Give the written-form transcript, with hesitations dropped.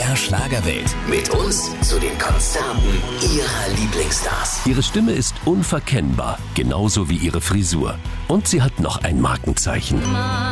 MDR Schlagerwelt. Mit uns zu den Konzerten Ihrer Lieblingsstars. Ihre Stimme ist unverkennbar, genauso wie ihre Frisur. Und sie hat noch ein Markenzeichen.